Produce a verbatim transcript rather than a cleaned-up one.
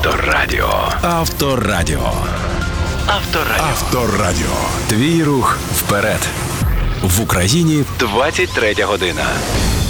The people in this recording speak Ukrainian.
Авторадіо. Авторадіо. Авторадіо. Авторадіо. Твій рух вперед. В Україні двадцять третя година.